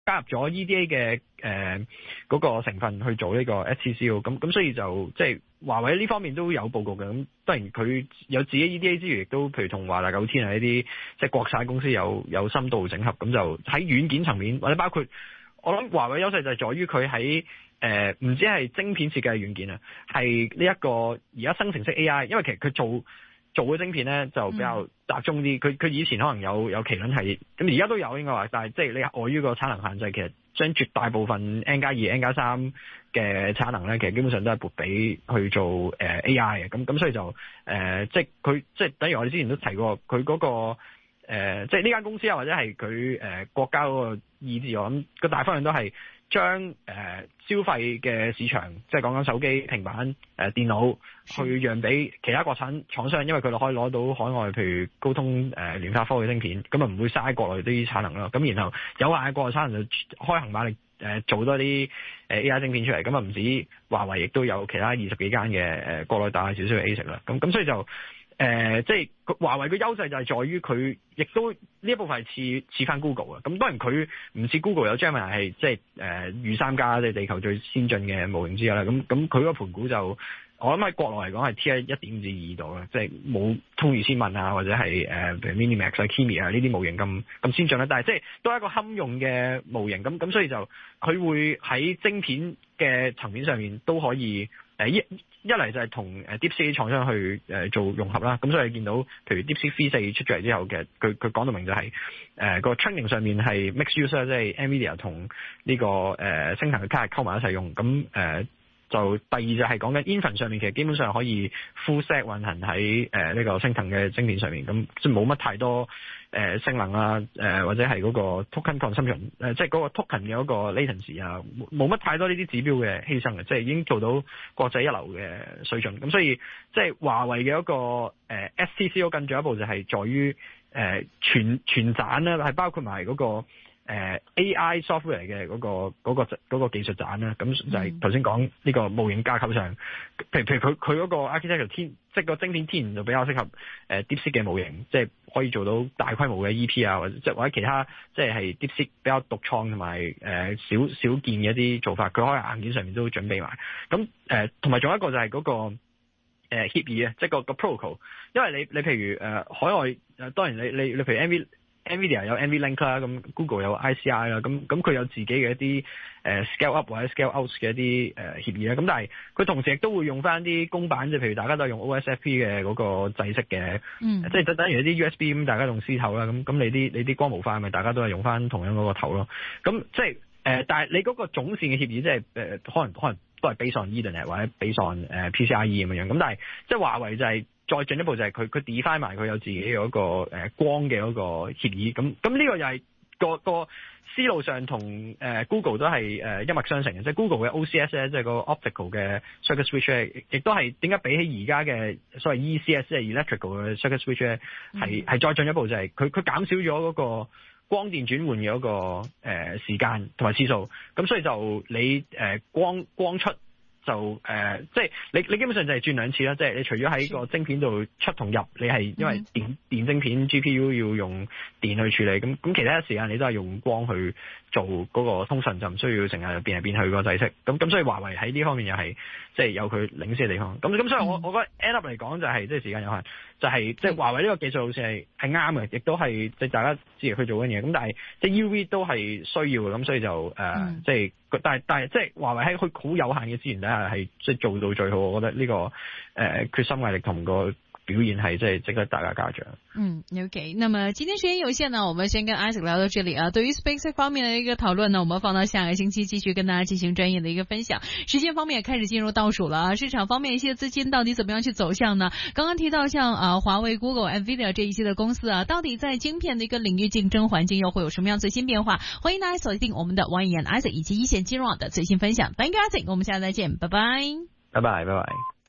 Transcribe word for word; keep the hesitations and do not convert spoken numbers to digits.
加入咗 E D A 嘅誒嗰個成分去做呢個 S C C O， 咁咁所以就即係華為呢方面都有報告嘅。咁當然佢有自己 E D A 之餘，亦都譬如同華大九千啊呢啲即係國產公司有有深度整合，咁就喺軟件層面或者包括我諗華為優勢就係在於佢喺誒唔止係晶片設計軟件啊，係呢一個而家生成式 A I， 因為其實佢做做嘅晶片咧就比較集中啲，佢佢以前可能有有麒麟係，咁而家都有應該話，但係即係你礙於個產能限制，其實將絕大部分 N 加二、N 加三嘅產能咧，其實基本上都係撥俾去做誒 A I 嘅，咁咁所以就誒、呃、即係佢即係等於我哋之前都提過，佢嗰、嗰個誒、呃、即係呢間公司啊，或者係佢誒國家嗰個意志，我諗個大方向都係將誒、呃、消費嘅市場，即係講緊手機、平板、誒、呃、電腦，去讓俾其他國產廠商，因為佢哋可以攞到海外，譬如高通、誒、呃、聯發科嘅晶片，咁啊唔會嘥國內啲產能啦。咁然後有限嘅國內產能就開行馬力誒、呃、做多啲誒 A I 晶片出嚟，咁啊唔止華為，亦都有其他二十幾間嘅誒國內大少少嘅 A S I C 啦。咁咁所以就。誒、呃，即係華為嘅優勢就係在於佢，亦都呢一部分係似似翻 Google 啊。咁當然佢唔似 Google 有 Gemini 係即係誒御三家即係地球最先進嘅模型之一啦。咁咁佢個盤估就我諗喺國內嚟講係 T 一點至二度啦，即係冇通義千問啊或者係誒、呃、譬如 Minimax 啊、Kimi 啊呢啲模型咁咁先進啦。但係即係都係一個堪用嘅模型。咁咁所以就佢會喺晶片嘅層面上面都可以誒一。呃一嚟就係同誒 DeepSeek 廠商去誒做融合啦，咁所以你見到譬如 DeepSeek V 四出咗嚟之後嘅，佢佢講到明就係誒個 training 上面係 mixed use 即係 NVIDIA 同呢個誒升騰嘅卡溝埋一齊用，咁誒、呃、就第二就係講緊 inference 上面其實基本上可以 full set 運行喺誒呢個升騰嘅晶片上面，咁即係冇乜太多。誒、呃、性能啊，誒、呃、或者係嗰個 token consumption，誒、呃、即係嗰個 token 嘅嗰個 latency 啊，冇乜太多呢啲指標嘅犧牲嘅，即係已經做到國際一流嘅水準。咁所以即係華為嘅一個誒、呃、S C C O 更進一步就係在於誒、呃、全全盞啦，係包括埋嗰、那個誒、呃、A I software 嘅嗰、那個嗰、那個那個技術盞啦。咁就係頭先講呢個模型架構上，譬如譬如佢佢嗰個 architecture 天，即係個晶片天然就比較適合誒 DeepSeek 嘅模型，即係。可以做到大規模嘅 E P 啊，或者即係或者其他即係係 DeepSeek 比較獨創同埋誒少少見嘅一啲做法，佢可以硬件上面都準備埋。咁誒同埋仲有一個就係嗰、那個誒、呃、協議啊，即係個個 protocol。因為你你譬如誒、呃、海外誒、呃，當然你你你譬如 N V NVIDIA 有 N V Link 啦，咁 Google 有 I C I 啦，咁咁佢有自己嘅一啲誒、呃、scale up 或者 scale out 嘅一啲誒、呃、協議啦。咁但係佢同時亦都會用翻啲公版，即係譬如大家都係用 O S F P 嘅嗰個制式嘅，嗯、即係等等於一啲 U S B 咁，大家用絲頭啦。咁咁你啲你啲光模塊咪大家都係用翻同樣嗰個頭咯。咁即係誒、呃，但係你嗰個總線嘅協議即係誒、呃，可能可能都係 based on Ethernet 或者 based on 誒 P C I E 咁樣。咁但係即係華為就係、是。再進一步就係佢佢 define 埋佢有自己嗰個誒光嘅嗰個協議，咁咁呢個又係個個思路上同誒 Google 都係誒一脈相承嘅，即係 Google 嘅 O C S 咧，即係個 optical 嘅 circuit switch 咧，亦都係點解比起而家嘅所謂 E C S 即係 electrical 嘅 circuit switch 咧，係係再進一步就係佢佢減少咗嗰個光電轉換嘅嗰個誒時間同埋次數，咁所以就你誒光光出。就誒、呃，即係你你基本上就係轉兩次啦，即係你除咗喺個晶片度出同入，你係因為電電晶片 G P U 要用電去處理，咁咁其他時間你都係用光去做嗰個通訊，就唔需要成日變嚟變去個制式。咁咁所以華為喺呢方面又係即係有佢領先嘅地方。咁咁所以我我覺得 end up 嚟講就係即係時間有限，就係即係華為呢個技術路線係係啱嘅，亦都係即係大家支持佢做緊嘢。咁但係即係 U V 都係需要嘅，咁所以就誒、呃嗯、即係。但係但係即係華為喺佢好有限嘅資源底下係即係做到最好，我覺得呢、這個誒、呃、決心毅力同個表現係即係值得大家嘉獎。 嗯 ，OK， 那麼今天時間有限呢，我們先跟 Isaac 聊到這裡啊。對於 SpaceX 方面的一個討論呢，我們放到下個星期繼續跟大家進行專業的一個分享。時間方面也開始進入倒數了啊，市場方面一些資金到底怎麼樣去走向呢？剛剛提到像啊華為、Google、NVIDIA 這一些的公司啊，到底在晶片的一個領域競爭環境又會有什麼樣最新變化？歡迎大家鎖定我們的王逸研 Isaac 以及一線金融網的最新分享。Thank you Isaac，我們下次再見，拜拜， 拜拜，拜拜。